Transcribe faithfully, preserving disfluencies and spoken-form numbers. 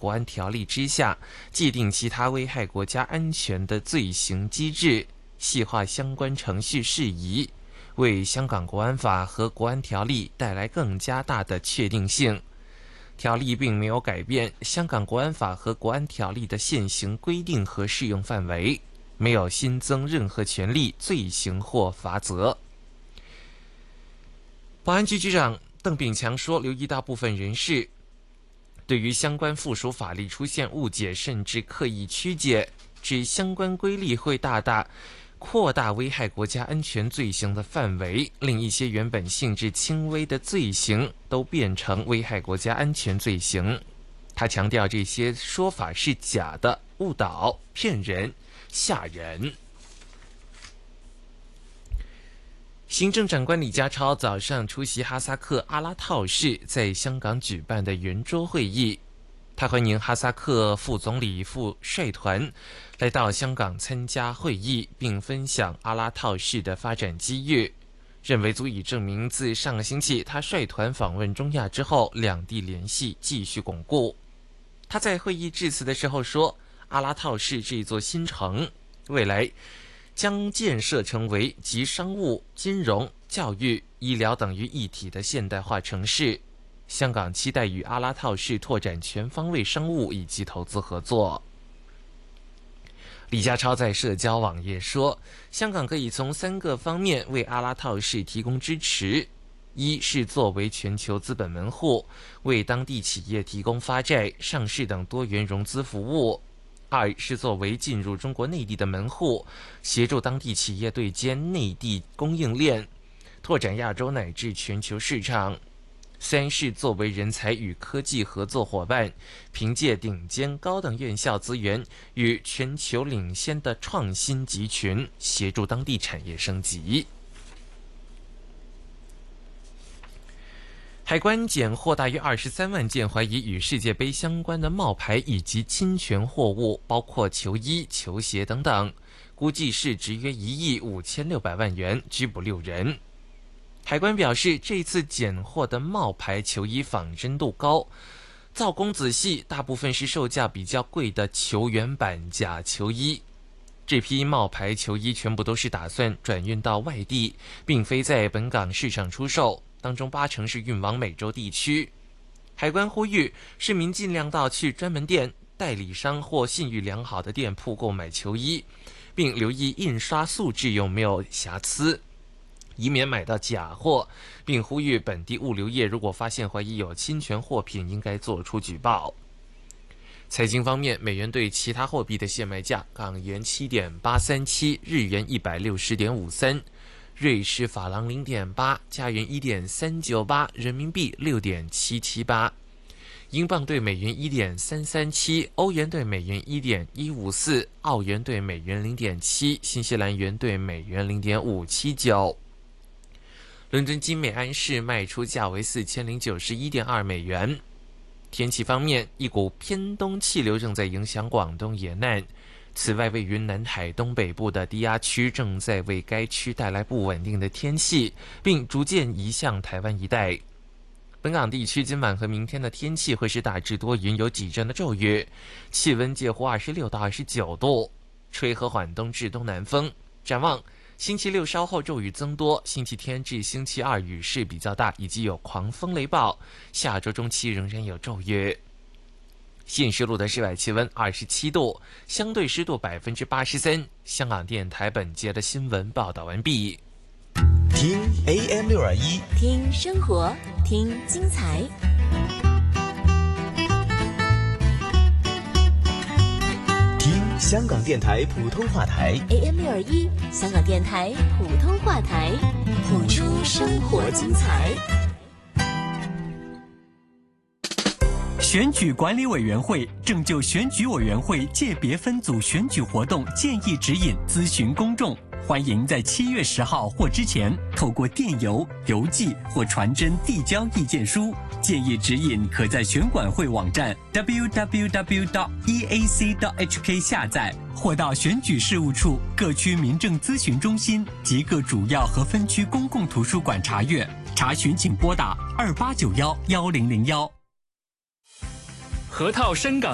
国安条例之下界定其他危害国家安全的罪行机制，细化相关程序事宜，为香港国安法和国安条例带来更加大的确定性。条例并没有改变香港国安法和国安条例的现行规定和适用范围，没有新增任何权利、罪行或罚则。保安局局长邓炳强说，留意到部分人士对于相关附属法律出现误解，甚至刻意曲解，指相关规例会大大扩大危害国家安全罪行的范围，令一些原本性质轻微的罪行都变成危害国家安全罪行。他强调这些说法是假的、误导、骗人、吓人。行政长官李家超早上出席哈萨克阿拉套市在香港举办的圆桌会议，他欢迎哈萨克副总理副率团来到香港参加会议，并分享阿拉套市的发展机遇，认为足以证明自上个星期他率团访问中亚之后，两地联系继续巩固。他在会议致辞的时候说，阿拉套市是一座新城，未来将建设成为集商务、金融、教育、医疗等于一体的现代化城市。香港期待与阿拉套市拓展全方位商务以及投资合作。李家超在社交网页说，香港可以从三个方面为阿拉套市提供支持：一是作为全球资本门户，为当地企业提供发债、上市等多元融资服务；二是作为进入中国内地的门户，协助当地企业对接内地供应链，拓展亚洲乃至全球市场；三是作为人才与科技合作伙伴，凭借顶尖高等院校资源与全球领先的创新集群，协助当地产业升级。海关检获大约二十三万件怀疑与世界杯相关的冒牌以及侵权货物，包括球衣、球鞋等等，估计市值约一亿五千六百万元，拘捕六人。海关表示，这次检获的冒牌球衣仿真度高，造工仔细，大部分是售价比较贵的球员版假球衣。这批冒牌球衣全部都是打算转运到外地，并非在本港市场出售，当中八成是运往美洲地区。海关呼吁市民尽量到去专门店、代理商或信誉良好的店铺购买球衣，并留意印刷素质有没有瑕疵，以免买到假货，并呼吁本地物流业如果发现怀疑有侵权货品，应该做出举报。财经方面，美元对其他货币的现卖价：港元七点八三七，日元一百六十点五三，瑞士法郎零点八，加元一点三九八，人民币六点七七八，英镑对美元一点三三七，欧元对美元一点一五四，澳元对美元零点七，新西兰元对美元零点五七九。伦敦金每安士卖出价为四千零九十一点二美元。天气方面，一股偏东气流正在影响广东沿岸，此外位于南海东北部的低压区正在为该区带来不稳定的天气，并逐渐移向台湾一带。本港地区今晚和明天的天气会是大致多云，有几阵的骤雨，气温介乎二十六到二十九度，吹和缓东至东南风。展望星期六稍后骤雨增多，星期天至星期二雨势比较大，以及有狂风雷暴，下周中期仍然有骤雨。现时录的室外气温二十七度，相对湿度百分之八十三。香港电台本节的新闻报道完毕。 听 A M 六二一， 听生活，听精彩。 听香港电台普通话台 A M 六二一，香港电台普通话台，谱出生活精彩。 选举管理委员会正就选举委员会界别分组选举活动建议指引咨询公众，欢迎在七月十号或之前透过电邮、邮寄或传真递交意见书。建议指引可在选管会网站 double-u double-u double-u 点 e a c 点 h k 下载，或到选举事务处各区民政咨询中心及各主要和分区公共图书馆查阅。查询请拨打二八九幺幺零零幺。 河套深港